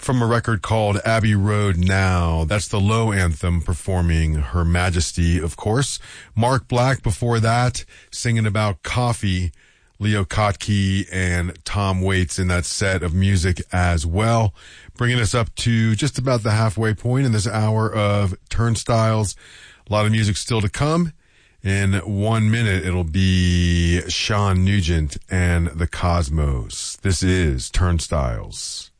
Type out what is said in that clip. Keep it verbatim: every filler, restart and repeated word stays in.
from a record called Abbey Road Now. That's the Low anthem performing Her Majesty, of course. Mark Black before that, singing about coffee. Leo Kottke and Tom Waits in that set of music as well. Bringing us up to just about the halfway point in this hour of Turnstiles. A lot of music still to come. In one minute, it'll be Sean Nugent and the Cosmos. This is Turnstiles.